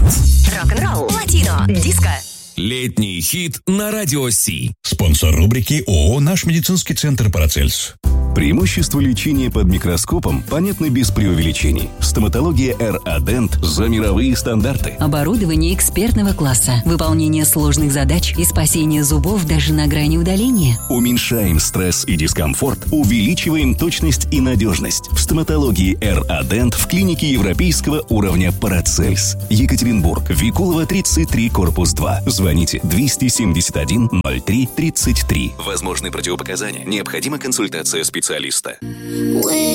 Рок-н-ролл, латино, диско. Летний хит на Радио Си. Спонсор рубрики ООО «Наш медицинский центр Парацельс». Преимущества лечения под микроскопом понятны без преувеличений. Стоматология РА-Дент за мировые стандарты. Оборудование экспертного класса, выполнение сложных задач и спасение зубов даже на грани удаления. Уменьшаем стресс и дискомфорт, увеличиваем точность и надежность. В стоматологии РА-Дент в клинике европейского уровня Парацельс. Екатеринбург, Викулова, 33, корпус 2. Звоните 271 03 33. Возможны противопоказания. Необходима консультация специалиста.